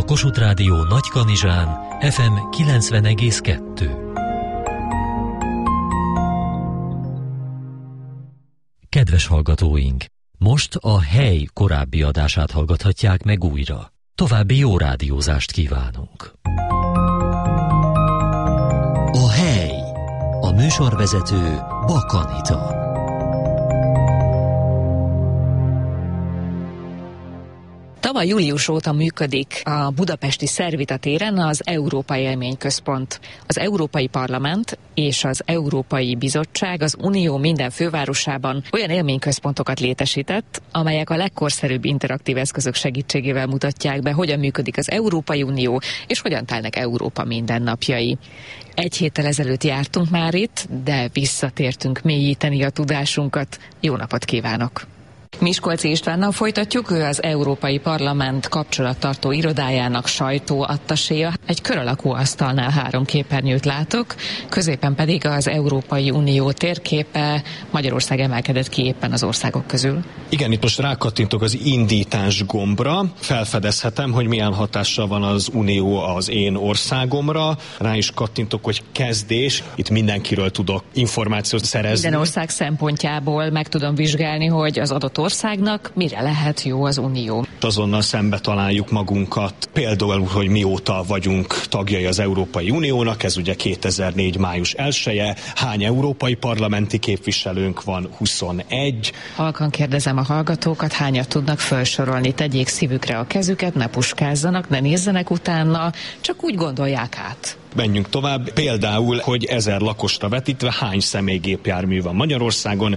a Kossuth Rádió Nagykanizsán FM 90,2. Kedves hallgatóink! Most a Hely korábbi adását hallgathatják meg újra. További jó rádiózást kívánunk! A Hely. A műsorvezető Bak Anita. Tavaly július óta működik a budapesti Szervita téren az Európai Élményközpont. Az Európai Parlament és az Európai Bizottság az Unió minden fővárosában olyan élményközpontokat létesített, amelyek a legkorszerűbb interaktív eszközök segítségével mutatják be, hogyan működik az Európai Unió, és hogyan telnek Európa mindennapjai. Egy héttel ezelőtt jártunk már itt, de visszatértünk mélyíteni a tudásunkat. Jó napot kívánok! Miskolci Istvánnal folytatjuk, ő az Európai Parlament kapcsolattartó irodájának sajtóattaséja. Egy kör alakú asztalnál 3 képernyőt látok, középen pedig az Európai Unió térképe. Magyarország emelkedett ki éppen az országok közül. Igen, itt most rákattintok az indítás gombra, felfedezhetem, hogy milyen hatással van az Unió az én országomra, rá is kattintok, hogy kezdés, itt mindenkiről tudok információt szerezni. Minden ország szempontjából meg tudom vizsgálni, hogy az adott országnak mire lehet jó az Unió. Azonnal szembe találjuk magunkat, például, hogy mióta vagyunk tagjai az Európai Uniónak, ez ugye 2004. május 1-e, hány európai parlamenti képviselőnk van? 21. Halkan kérdezem a hallgatókat, hányat tudnak felsorolni, tegyék szívükre a kezüket, ne puskázzanak, ne nézzenek utána, csak úgy gondolják át. Menjünk tovább. Például, hogy 1000 lakosra vetítve hány személygépjármű van Magyarországon?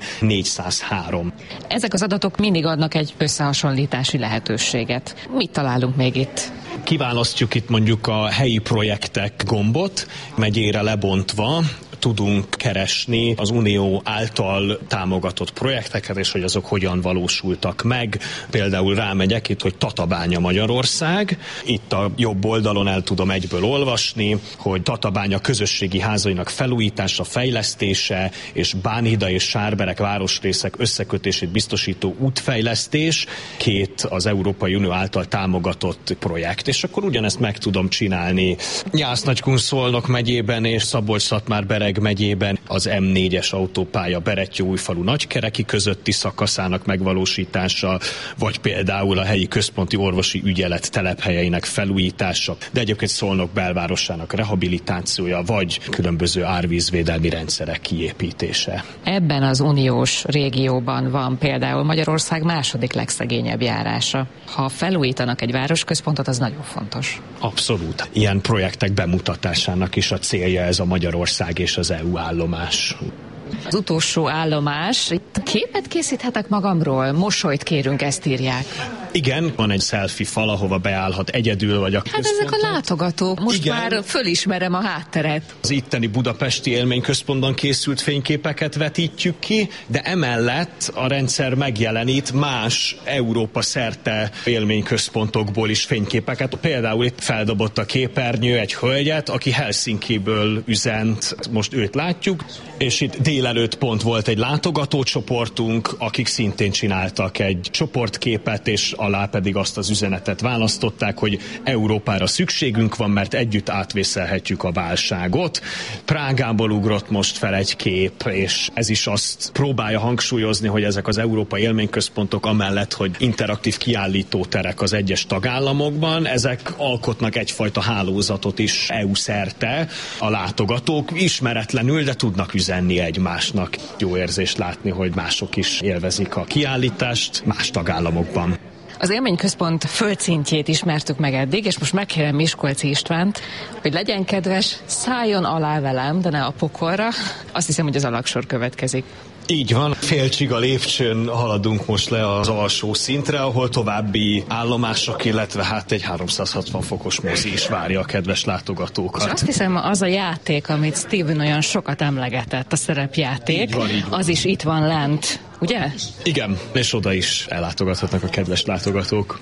403. Ezek az adatok mindig adnak egy összehasonlítási lehetőséget. Mit találunk még itt? Kiválasztjuk itt mondjuk a helyi projektek gombot, megyére lebontva tudunk keresni az Unió által támogatott projekteket, és hogy azok hogyan valósultak meg. Például rámegyek itt, hogy Tatabánya Magyarország. Itt a jobb oldalon el tudom egyből olvasni, hogy Tatabánya közösségi házainak felújítása, fejlesztése és Bánhida és Sárberek városrészek összekötését biztosító útfejlesztés, 2 az Európai Unió által támogatott projekt. És akkor ugyanezt meg tudom csinálni Jász-Nagykun-Szolnok megyében és Szabolcs-Szatmár-Bereg megyében az M4-es autópálya Berettyóújfalu Nagykereki közötti szakaszának megvalósítása, vagy például a helyi központi orvosi ügyelet telephelyeinek felújítása, de egyébként Szolnok belvárosának rehabilitációja, vagy különböző árvízvédelmi rendszerek kiépítése. Ebben az uniós régióban van például Magyarország második legszegényebb járása. Ha felújítanak egy városközpontot, az nagyon fontos. Abszolút. Ilyen projektek bemutatásának is a célja ez a Magyarország és az EU állomás. Az utolsó állomás. Képet készíthetek magamról? Mosolyt kérünk, ezt írják. Igen, van egy selfie fal, ahova beállhat egyedül vagy a központot. Hát ezek a látogatók. Most igen, már fölismerem a hátteret. Az itteni budapesti élményközpontban készült fényképeket vetítjük ki, de emellett a rendszer megjelenít más Európa szerte élményközpontokból is fényképeket. Például itt feldobott a képernyő egy hölgyet, aki Helsinkiből üzent, most őt látjuk, és itt délelőtt pont volt egy látogatócsoportunk, akik szintén csináltak egy csoportképet, és alá pedig azt az üzenetet választották, hogy Európára szükségünk van, mert együtt átvészelhetjük a válságot. Prágából ugrott most fel egy kép, és ez is azt próbálja hangsúlyozni, hogy ezek az európai élményközpontok amellett, hogy interaktív kiállítóterek az egyes tagállamokban, ezek alkotnak egyfajta hálózatot is EU szerte. A látogatók ismeretlenül, de tudnak üzenni egymásnak. Jó érzés látni, hogy mások is élvezik a kiállítást más tagállamokban. Az élményközpont földszintjét ismertük meg eddig, és most megkérem Miskolci Istvánt, hogy legyen kedves, szálljon alá velem, de ne a pokolra. Azt hiszem, hogy az alaksor következik. Így van, fél csiga lépcsőn haladunk most le az alsó szintre, ahol további állomások, illetve hát egy 360 fokos mozi is várja a kedves látogatókat. És azt hiszem, az a játék, amit Steven olyan sokat emlegetett, a szerepjáték, így van. Az is itt van lent, ugye? Igen, és oda is ellátogathatnak a kedves látogatók.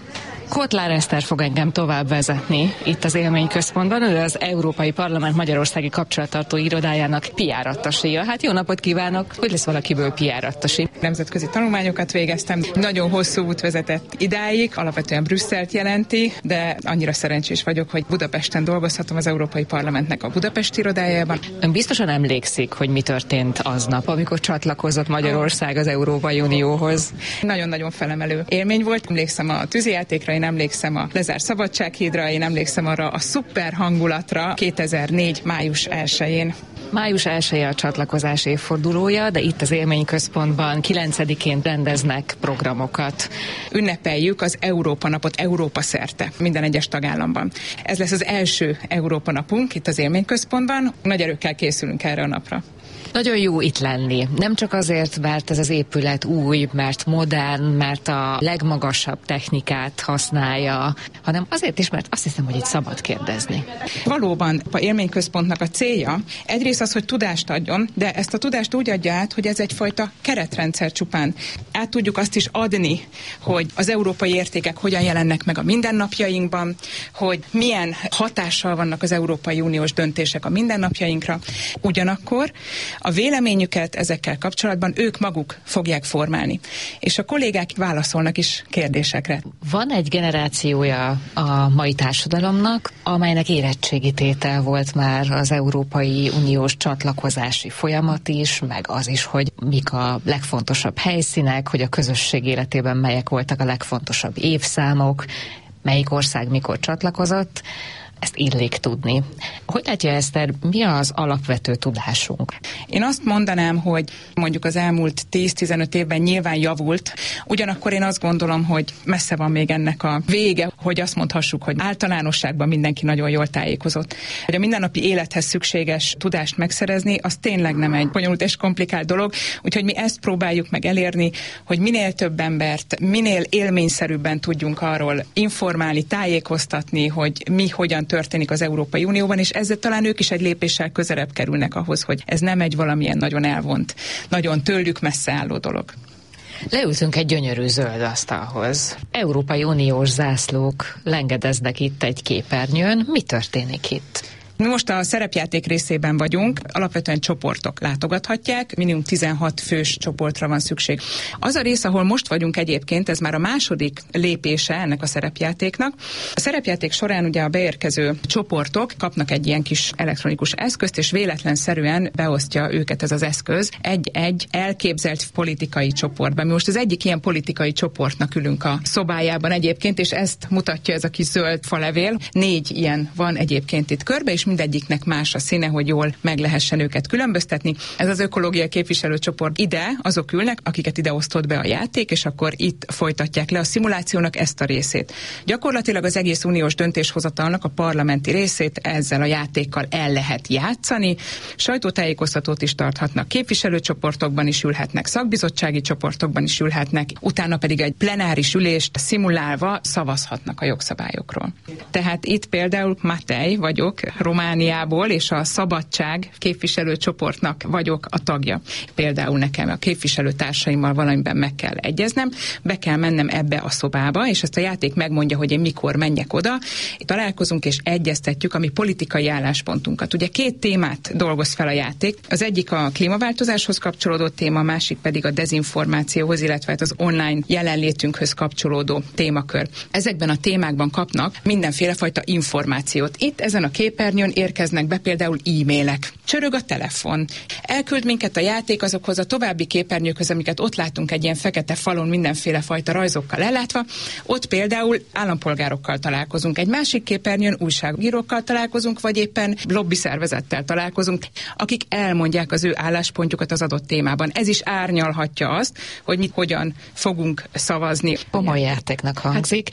Kotlár Eszter fog engem tovább vezetni itt az Élményközpontban. Ő az Európai Parlament Magyarországi Kapcsolattartó Irodájának PR-attaséja. Hát jó napot kívánok! Hogy lesz valakiből PR-attasi? Nemzetközi tanulmányokat végeztem. Nagyon hosszú út vezetett idáig, alapvetően Brüsszelt jelenti, de annyira szerencsés vagyok, hogy Budapesten dolgozhatom az Európai Parlamentnek a Budapesti irodájában. Ön biztosan emlékszik, hogy mi történt aznap, amikor csatlakozott Magyarország az Európai Unióhoz. Nagyon-nagyon felemelő élmény volt. Emlékszem a tűzijátékra, én emlékszem a lezárt Szabadsághídra, én emlékszem arra a szuper hangulatra 2004. május 1-én. Május 1-e a csatlakozás évfordulója, de itt az Élményközpontban 9-én rendeznek programokat. Ünnepeljük az Európa napot Európa szerte, minden egyes tagállamban. Ez lesz az első Európa napunk itt az Élményközpontban. Nagy erőkkel készülünk erre a napra. Nagyon jó itt lenni. Nem csak azért, mert ez az épület új, mert modern, mert a legmagasabb technikát használja, hanem azért is, mert azt hiszem, hogy itt szabad kérdezni. Valóban a Élményközpontnak a célja egyrészt az, hogy tudást adjon, de ezt a tudást úgy adja át, hogy ez egyfajta keretrendszer csupán. Át tudjuk azt is adni, hogy az európai értékek hogyan jelennek meg a mindennapjainkban, hogy milyen hatással vannak az Európai Uniós döntések a mindennapjainkra. Ugyanakkor a véleményüket ezekkel kapcsolatban ők maguk fogják formálni. És a kollégák válaszolnak is kérdésekre. Van egy generációja a mai társadalomnak, amelynek érettségítétel volt már az Európai Uniós csatlakozási folyamat is, meg az is, hogy mik a legfontosabb helyszínek, hogy a közösség életében melyek voltak a legfontosabb évszámok, melyik ország mikor csatlakozott. Ezt illik tudni. Hogy látja, Eszter, mi az alapvető tudásunk? Én azt mondanám, hogy mondjuk az elmúlt 10-15 évben nyilván javult, ugyanakkor én azt gondolom, hogy messze van még ennek a vége, hogy azt mondhassuk, hogy általánosságban mindenki nagyon jól tájékozott. Hogy a mindennapi élethez szükséges tudást megszerezni, az tényleg nem egy bonyolult és komplikált dolog, úgyhogy mi ezt próbáljuk meg elérni, hogy minél több embert, minél élményszerűbben tudjunk arról informálni, tájékoztatni, hogy mi hogyan történik az Európai Unióban, és ezzel talán ők is egy lépéssel közelebb kerülnek ahhoz, hogy ez nem egy valamilyen nagyon elvont, nagyon tőlük messze álló dolog. Leültünk egy gyönyörű zöld asztalhoz. Európai Uniós zászlók lengedeznek itt egy képernyőn. Mi történik itt? Mi most a szerepjáték részében vagyunk, alapvetően csoportok látogathatják, minimum 16 fős csoportra van szükség. Az a rész, ahol most vagyunk egyébként, ez már a második lépése ennek a szerepjátéknak. A szerepjáték során ugye a beérkező csoportok kapnak egy ilyen kis elektronikus eszközt, és véletlenszerűen beosztja őket ez az eszköz egy-egy elképzelt politikai csoportba. Mi most az egyik ilyen politikai csoportnak ülünk a szobájában egyébként, és ezt mutatja ez a kis zöld falevél. 4 ilyen van egyébként itt körbe, és mindegyiknek más a színe, hogy jól meg lehessen őket különböztetni. Ez az ökológiai képviselőcsoport ide, azok ülnek, akiket ide osztott be a játék, és akkor itt folytatják le a szimulációnak ezt a részét. Gyakorlatilag az egész uniós döntéshozatalnak a parlamenti részét ezzel a játékkal el lehet játszani. Sajtótájékoztatót is tarthatnak, képviselőcsoportokban is ülhetnek, szakbizottsági csoportokban is ülhetnek, utána pedig egy plenáris ülést szimulálva szavazhatnak a jogszabályokról. Tehát itt például Matej vagyok, Romániából, és a Szabadság képviselőcsoportnak vagyok a tagja. Például nekem a képviselőtársaimmal valamiben meg kell egyeznem, be kell mennem ebbe a szobába, és ezt a játék megmondja, hogy én mikor menjek oda. Találkozunk és egyeztetjük a mi politikai álláspontunkat. Ugye 2 témát dolgoz fel a játék. Az egyik a klímaváltozáshoz kapcsolódó téma, a másik pedig a dezinformációhoz, illetve az online jelenlétünkhöz kapcsolódó témakör. Ezekben a témákban kapnak mindenféle fajta információt. Itt ezen a képernyőn érkeznek be például e-mailek. Csörög a telefon. Elküld minket a játék azokhoz a további képernyőkhöz, amiket ott látunk egy ilyen fekete falon mindenféle fajta rajzokkal ellátva. Ott például állampolgárokkal találkozunk. Egy másik képernyőn újságírókkal találkozunk, vagy éppen lobby szervezettel találkozunk, akik elmondják az ő álláspontjukat az adott témában. Ez is árnyalhatja azt, hogy mi hogyan fogunk szavazni. Komoly játéknak hangzik.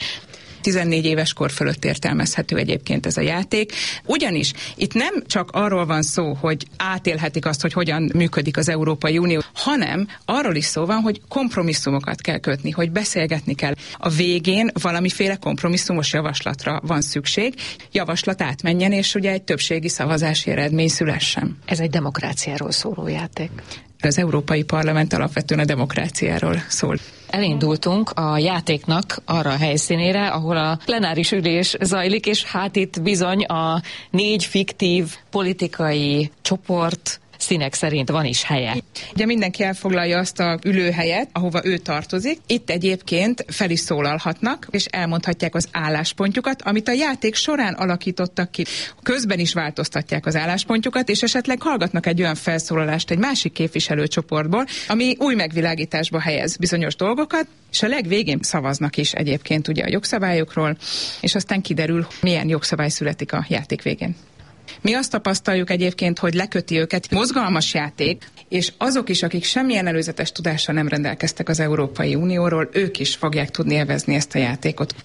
14 éves kor fölött értelmezhető egyébként ez a játék. Ugyanis itt nem csak arról van szó, hogy átélhetik azt, hogy hogyan működik az Európai Unió, hanem arról is szó van, hogy kompromisszumokat kell kötni, hogy beszélgetni kell. A végén valamiféle kompromisszumos javaslatra van szükség, javaslat átmenjen, és ugye egy többségi szavazási eredmény szülessen. Ez egy demokráciáról szóló játék. Az Európai Parlament alapvetően a demokráciáról szól. Elindultunk a játéknak arra a helyszínére, ahol a plenáris ülés zajlik, és hát itt bizony a 4 fiktív politikai csoport színek szerint van is helye. Ugye mindenki elfoglalja azt a ülőhelyet, ahova ő tartozik. Itt egyébként fel is szólalhatnak, és elmondhatják az álláspontjukat, amit a játék során alakítottak ki. Közben is változtatják az álláspontjukat, és esetleg hallgatnak egy olyan felszólalást egy másik képviselőcsoportból, ami új megvilágításba helyez bizonyos dolgokat, és a legvégén szavaznak is egyébként ugye a jogszabályokról, és aztán kiderül, milyen jogszabály születik a játék végén. Mi azt tapasztaljuk egyébként, hogy leköti őket mozgalmas játék, és azok is, akik semmilyen előzetes tudással nem rendelkeztek az Európai Unióról, ők is fogják tudni élvezni ezt a játékot.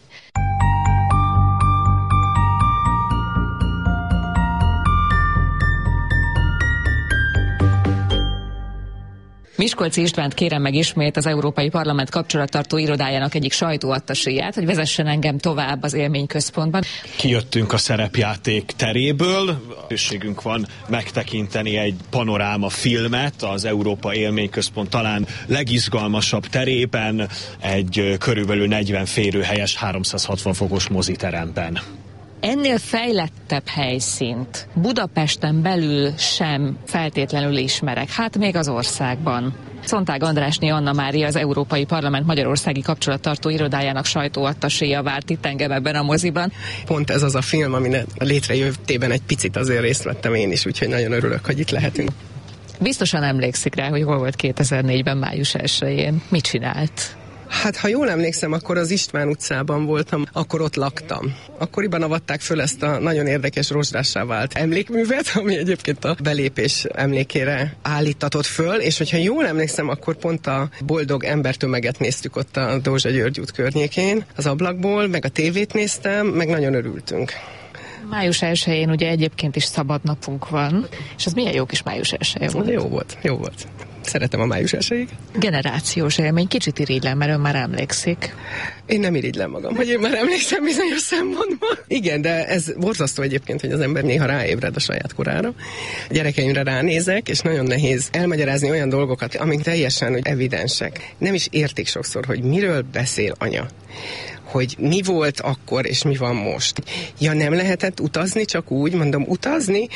Miskolci Istvánt kérem meg ismét, az Európai Parlament kapcsolattartó irodájának egyik sajtóattaséját, hogy vezessen engem tovább az élményközpontban. Kijöttünk a szerepjáték teréből, lehetőségünk van megtekinteni egy panoráma filmet az Európa Élményközpont talán legizgalmasabb terében, egy körülbelül 40 férőhelyes, 360 fokos moziteremben. Ennél fejlettebb helyszínt Budapesten belül sem feltétlenül ismerek, hát még az országban. Szontág Andrásné Anna Mária, az Európai Parlament magyarországi kapcsolattartó irodájának sajtóattaséja várt itt engem ebben a moziban. Pont ez az a film, aminek a létrejöttében egy picit azért részt vettem én is, úgyhogy nagyon örülök, hogy itt lehetünk. Biztosan emlékszik rá, hogy hol volt 2004-ben május 1-én. Mit csinált? Hát, ha jól emlékszem, akkor az István utcában voltam, akkor ott laktam. Akkoriban avatták föl ezt a nagyon érdekes rozsdássá vált emlékművet, ami egyébként a belépés emlékére állítatott föl, és hogyha jól emlékszem, akkor pont a boldog embertömeget néztük ott a Dózsa György út környékén, az ablakból, meg a tévét néztem, meg nagyon örültünk. Május 1-én ugye egyébként is szabad napunk van, és az milyen jó kis május 1 volt. Jó volt. Szeretem a május 1-ig. Generációs élmény, kicsit irigylem, mert ön már emlékszik. Én nem irigylem magam, hogy én már emlékszem bizonyos szempontból. Igen, de ez borzasztó egyébként, hogy az ember néha ráébred a saját korára. A gyerekeimre ránézek, és nagyon nehéz elmagyarázni olyan dolgokat, amik teljesen evidensek. Nem is értik sokszor, hogy miről beszél anya. Hogy mi volt akkor, és mi van most. Ja, nem lehetett utazni, csak úgy, mondom, utazni,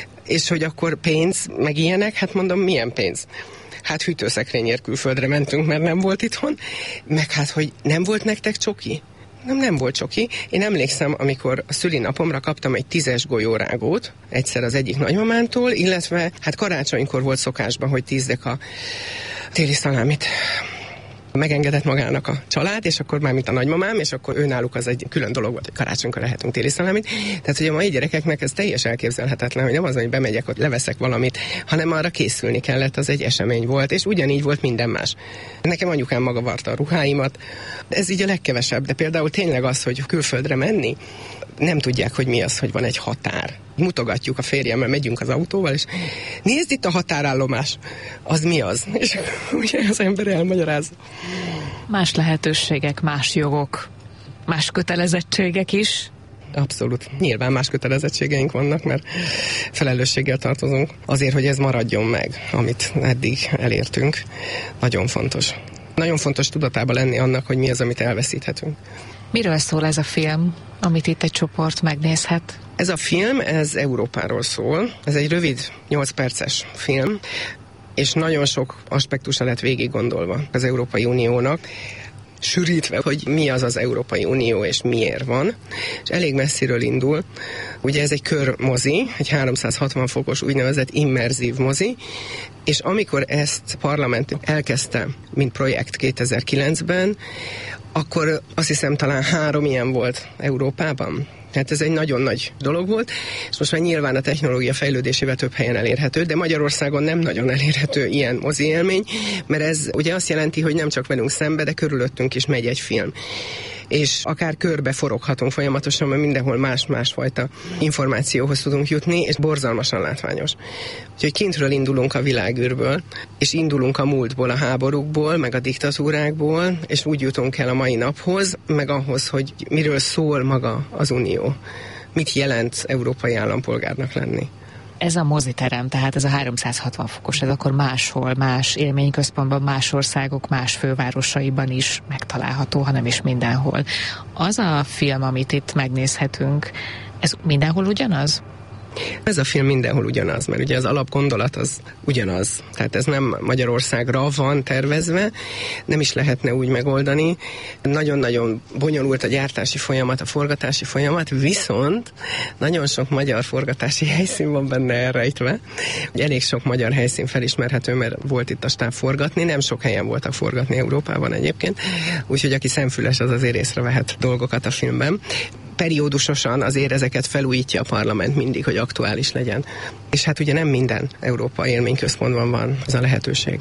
és hogy akkor pénz, meg ilyenek, hát mondom, milyen pénz? Hát hűtőszekrényért külföldre mentünk, mert nem volt itthon, meg hát, hogy nem volt nektek csoki? Nem volt csoki. Én emlékszem, amikor a szülinapomra kaptam egy 10-es golyórágót, egyszer az egyik nagymamántól, illetve hát karácsonykor volt szokásban, hogy 10 deka téli szalámit megengedett magának a család, és akkor már mint a nagymamám, és akkor őnáluk az egy külön dolog volt, hogy karácsonykor lehetünk téli szalámit. Tehát, hogy a mai gyerekeknek ez teljes elképzelhetetlen, hogy nem az, hogy bemegyek, hogy leveszek valamit, hanem arra készülni kellett, az egy esemény volt, és ugyanígy volt minden más. Nekem anyukám maga varta a ruháimat. Ez így a legkevesebb, de például tényleg az, hogy külföldre menni, nem tudják, hogy mi az, hogy van egy határ. Mutogatjuk a férjemmel, megyünk az autóval, és nézd itt a határállomás. Az mi az? És ugye az ember elmagyarázza. Más lehetőségek, más jogok, más kötelezettségek is. Abszolút. Nyilván más kötelezettségeink vannak, mert felelősséggel tartozunk azért, hogy ez maradjon meg, amit eddig elértünk. Nagyon fontos. Nagyon fontos tudatában lenni annak, hogy mi az, amit elveszíthetünk. Miről szól ez a film, amit itt egy csoport megnézhet? Ez a film, ez Európáról szól. Ez egy rövid, 8 perces film, és nagyon sok aspektusa lett végig gondolva az Európai Uniónak, sűrítve, hogy mi az az Európai Unió és miért van, és elég messziről indul. Ugye ez egy körmozi, egy 360 fokos úgynevezett immerzív mozi, és amikor ezt parlament elkezdte, mint projekt 2009-ben, akkor azt hiszem talán 3 ilyen volt Európában. Hát ez egy nagyon nagy dolog volt, és most már nyilván a technológia fejlődésével több helyen elérhető, de Magyarországon nem nagyon elérhető ilyen mozi élmény, mert ez ugye azt jelenti, hogy nem csak velünk szembe, de körülöttünk is megy egy film. És akár körbe foroghatunk folyamatosan, mert mindenhol más-másfajta információhoz tudunk jutni, és borzalmasan látványos. Úgyhogy kintről indulunk a világűrből, és indulunk a múltból, a háborúkból, meg a diktatúrákból, és úgy jutunk el a mai naphoz, meg ahhoz, hogy miről szól maga az Unió. Mit jelent európai állampolgárnak lenni. Ez a moziterem, tehát ez a 360 fokos, ez akkor máshol, más élményközpontban, más országok, más fővárosaiban is megtalálható, hanem is mindenhol. Az a film, amit itt megnézhetünk, ez mindenhol ugyanaz? Ez a film mindenhol ugyanaz, mert ugye az alapgondolat az ugyanaz. Tehát ez nem Magyarországra van tervezve, nem is lehetne úgy megoldani. Nagyon-nagyon bonyolult a gyártási folyamat, a forgatási folyamat, viszont nagyon sok magyar forgatási helyszín van benne elrejtve. Elég sok magyar helyszín felismerhető, mert volt itt a stáb forgatni, nem sok helyen voltak forgatni Európában egyébként, úgyhogy aki szemfüles, az azért észrevehet dolgokat a filmben. Periódusosan azért ezeket felújítja a parlament mindig, hogy aktuális legyen. És hát ugye nem minden Európa élményközpontban van ez a lehetőség.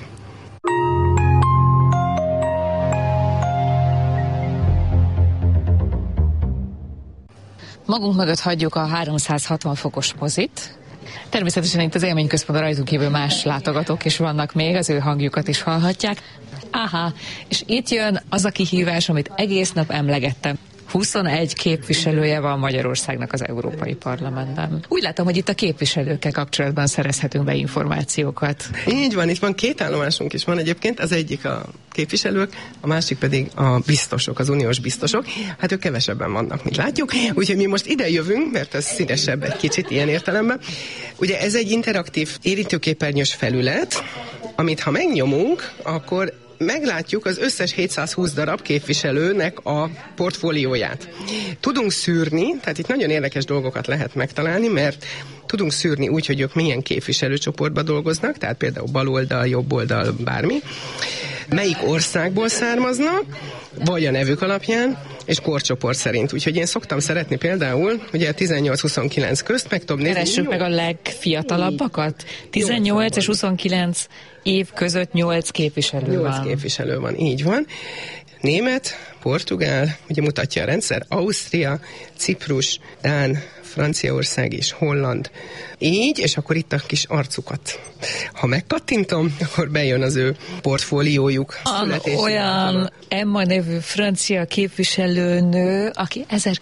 Magunk mögött hagyjuk a 360 fokos mozit. Természetesen itt az élményközpontban rajtunk kívül más látogatók is vannak még, az ő hangjukat is hallhatják. Aha, és itt jön az a kihívás, amit egész nap emlegettem. 21 képviselője van Magyarországnak az Európai Parlamentben. Úgy látom, hogy itt a képviselőkkel kapcsolatban szerezhetünk be információkat. Így van, itt van két állomásunk is van egyébként, az egyik a képviselők, a másik pedig a biztosok, az uniós biztosok. Hát ők kevesebben vannak, mint látjuk, úgyhogy mi most ide jövünk, mert ez színesebb egy kicsit ilyen értelemben. Ugye ez egy interaktív érintőképernyős felület, amit ha megnyomunk, akkor meglátjuk az összes 720 darab képviselőnek a portfólióját. Tudunk szűrni, tehát itt nagyon érdekes dolgokat lehet megtalálni, mert tudunk szűrni úgy, hogy ők milyen képviselőcsoportban dolgoznak, tehát például baloldal, jobboldal, bármi, melyik országból származnak, vagy a nevük alapján, és korcsoport szerint. Úgyhogy én szoktam szeretni például, ugye 18-29 közt meg tudom nézni. Keressük meg a legfiatalabbakat. 18 és 29 év között 8 képviselő van. 8 képviselő van, így van. Német, portugál, ugye mutatja a rendszer, Ausztria, Ciprus, Dán, Franciaország és Holland. Így, és akkor itt a kis arcukat. Ha megkattintom, akkor bejön az ő portfóliójuk. Olyan Emma nevű francia képviselőnő, aki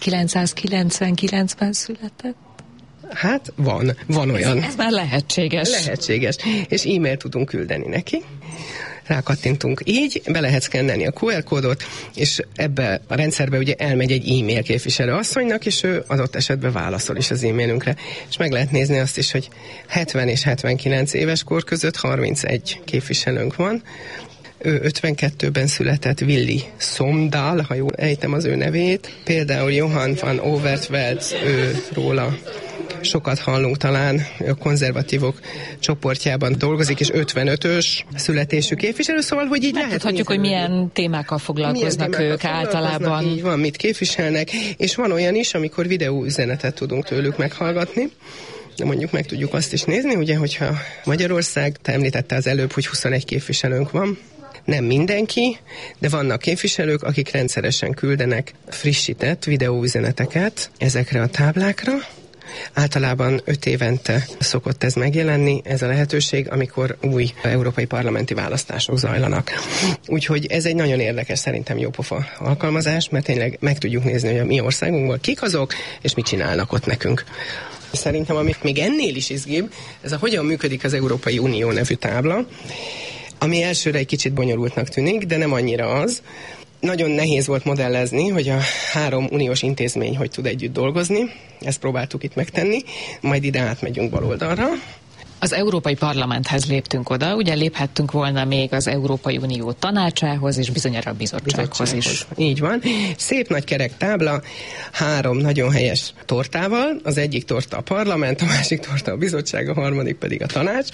1999-ben született. Hát van olyan. Ez már lehetséges. Lehetséges. És e-mail tudunk küldeni neki. Rákattintunk így, be lehet szkennelni a QR kódot, és ebbe a rendszerbe ugye elmegy egy e-mail képviselő asszonynak, és ő adott esetben válaszol is az e-mailünkre. És meg lehet nézni azt is, hogy 70 és 79 éves kor között 31 képviselőnk van. Ő 52-ben született Willy Somdal, ha jól ejtem az ő nevét. Például Johan van Overtveld, ő róla sokat hallunk talán, a konzervatívok csoportjában dolgozik, és 55-ös születésű képviselő, szóval, hogy így lehet tudhatjuk, hogy milyen témákkal foglalkoznak ők általában. Így van, mit képviselnek, és van olyan is, amikor videóüzenetet tudunk tőlük meghallgatni. De mondjuk meg tudjuk azt is nézni, ugye, hogyha Magyarország, te említette az előbb, hogy 21 képviselőnk van, nem mindenki, de vannak képviselők, akik rendszeresen küldenek frissített videóüzeneteket ezekre a táblákra. Általában 5 évente szokott ez megjelenni, ez a lehetőség, amikor új európai parlamenti választások zajlanak. Úgyhogy ez egy nagyon érdekes, szerintem jópofa alkalmazás, mert tényleg meg tudjuk nézni, hogy a mi országunkból kik azok, és mit csinálnak ott nekünk. Szerintem, ami még ennél is izgibb, ez a hogyan működik az Európai Unió nevű tábla, ami elsőre egy kicsit bonyolultnak tűnik, de nem annyira az. Nagyon nehéz volt modellezni, hogy a 3 uniós intézmény hogy tud együtt dolgozni. Ezt próbáltuk itt megtenni, majd ide átmegyünk baloldalra. Az Európai Parlamenthez léptünk oda, ugye léphettünk volna még az Európai Unió tanácsához, és bizonyára a bizottsághoz is. Így van. Szép nagy kerek tábla, 3 nagyon helyes tortával. Az egyik torta a parlament, a másik torta a bizottság, a harmadik pedig a tanács.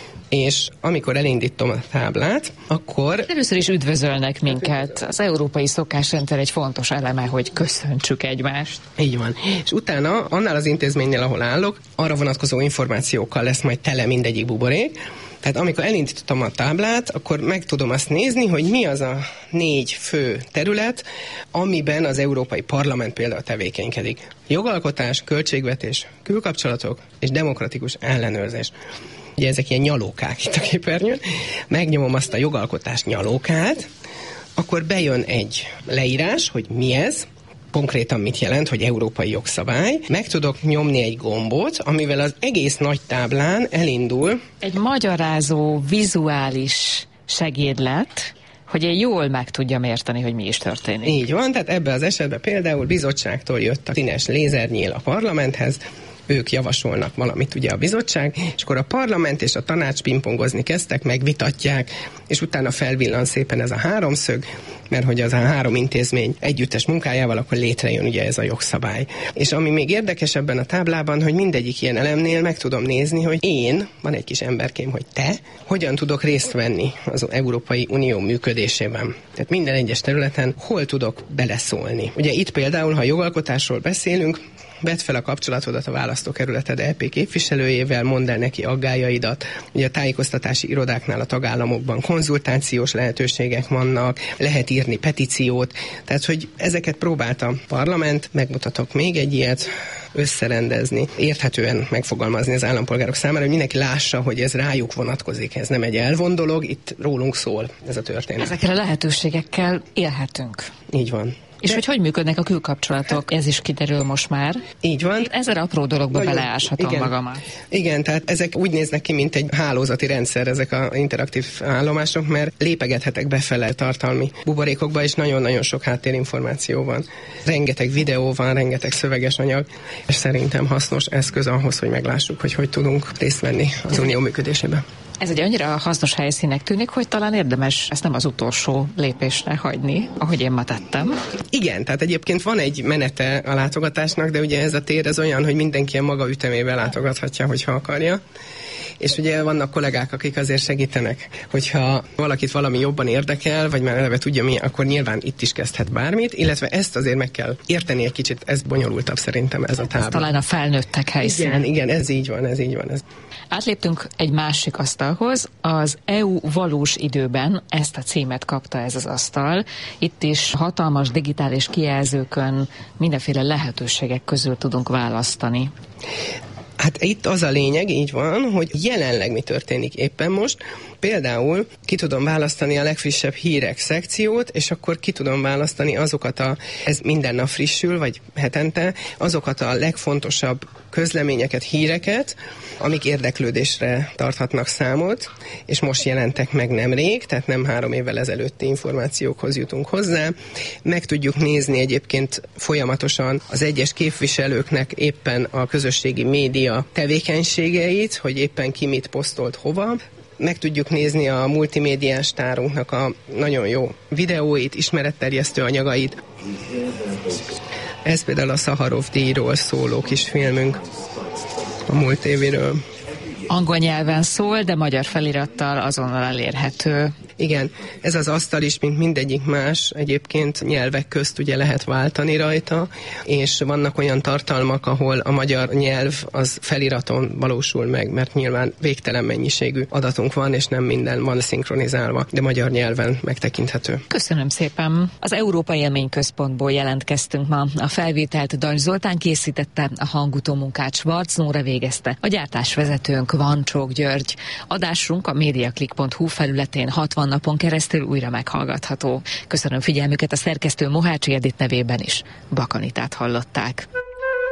És amikor elindítom a táblát, akkor... Először is üdvözölnek minket. Az európai szokásrendszer egy fontos eleme, hogy köszöntsük egymást. Így van. És utána, annál az intézménynél, ahol állok, arra vonatkozó információkkal lesz majd tele mindegyik buborék. Tehát amikor elindítottam a táblát, akkor meg tudom azt nézni, hogy mi az a 4 fő terület, amiben az Európai Parlament például tevékenykedik. Jogalkotás, költségvetés, külkapcsolatok és demokratikus ellenőrzés. Ugye ezek ilyen nyalókák itt a képernyőn. Megnyomom azt a jogalkotás nyalókát, akkor bejön egy leírás, hogy mi ez, konkrétan mit jelent, hogy európai jogszabály. Meg tudok nyomni egy gombot, amivel az egész nagy táblán elindul. Egy magyarázó, vizuális segédlet, hogy én jól meg tudjam érteni, hogy mi is történik. Így van, tehát ebben az esetben például bizottságtól jött a színes lézernyél a parlamenthez, ők javasolnak valamit ugye a bizottság, és akkor a parlament és a tanács pingpongozni kezdtek, megvitatják, és utána felvillan szépen ez a háromszög, mert hogy az a három intézmény együttes munkájával akkor létrejön ugye ez a jogszabály. És ami még érdekes ebben a táblában, hogy mindegyik ilyen elemnél meg tudom nézni, hogy én, van egy kis emberkém, hogy te, hogyan tudok részt venni az Európai Unió működésében. Tehát minden egyes területen hol tudok beleszólni. Ugye itt például, ha jogalkotásról beszélünk, vedd fel a kapcsolatodat a választókerületed EP képviselőjével, mondd el neki aggájaidat. Ugye a tájékoztatási irodáknál a tagállamokban konzultációs lehetőségek vannak, lehet írni petíciót, tehát hogy ezeket próbált a parlament, megmutatok még egy ilyet, összerendezni, érthetően megfogalmazni az állampolgárok számára, hogy mindenki lássa, hogy ez rájuk vonatkozik, ez nem egy elvont dolog, itt rólunk szól ez a történet. Ezekkel a lehetőségekkel élhetünk. Így van. És hogy működnek a külkapcsolatok? Ez is kiderül most már. Így van. Ezer apró dologba beleáshatom magamat. Igen, tehát ezek úgy néznek ki, mint egy hálózati rendszer, ezek az interaktív állomások, mert lépegethetek befele tartalmi buborékokba, és nagyon-nagyon sok háttérinformáció van. Rengeteg videó van, rengeteg szöveges anyag, és szerintem hasznos eszköz ahhoz, hogy meglássuk, hogy tudunk részt venni az unió működésében. Ez egy annyira hasznos helyszínnek tűnik, hogy talán érdemes ezt nem az utolsó lépésre hagyni, ahogy én ma tettem. Igen, tehát egyébként van egy menete a látogatásnak, de ugye ez a tér ez olyan, hogy mindenki a maga ütemével látogathatja, hogyha akarja. És ugye vannak kollégák, akik azért segítenek, hogyha valakit valami jobban érdekel, vagy már eleve tudja mi, akkor nyilván itt is kezdhet bármit, illetve ezt azért meg kell érteni egy kicsit, ez bonyolultabb szerintem ez a tábla. Ez talán a felnőttek helyszíne. Igen, ez így van. Átléptünk egy másik asztalhoz, az EU valós időben ezt a címet kapta ez az asztal. Itt is hatalmas digitális kijelzőkön mindenféle lehetőségek közül tudunk választani. Hát itt az a lényeg, így van, hogy jelenleg mi történik éppen most. Például ki tudom választani a legfrissebb hírek szekciót, és akkor ki tudom választani azokat ez minden nap frissül, vagy hetente, azokat a legfontosabb közleményeket, híreket, amik érdeklődésre tarthatnak számot, és most jelentek meg nemrég, tehát nem 3 évvel ezelőtti információkhoz jutunk hozzá. Meg tudjuk nézni egyébként folyamatosan az egyes képviselőknek éppen a közösségi média tevékenységeit, hogy éppen ki mit posztolt hova. Meg tudjuk nézni a multimédiás tárunknak a nagyon jó videóit, ismeretterjesztő anyagait. Ez például a Szaharov-díjról szóló kis filmünk a múlt évéről. Angol nyelven szól, de magyar felirattal azonnal elérhető. Igen, ez az asztal is, mint mindegyik más, egyébként nyelvek közt ugye lehet váltani rajta, és vannak olyan tartalmak, ahol a magyar nyelv az feliraton valósul meg, mert nyilván végtelen mennyiségű adatunk van, és nem minden van szinkronizálva, de magyar nyelven megtekinthető. Köszönöm szépen. Az Európai Élményközpontból jelentkeztünk ma. A felvételt Dajcs Zoltán készítette, a hangutómunkát Schwarz Nóra végezte. A gyártásvezetőnk Vancsók György. Adásunk a mediaclick.hu felületén 60 napon keresztül újra meghallgatható. Köszönöm figyelmüket, a szerkesztő Mohácsi Edit nevében is. Bakanitát hallották.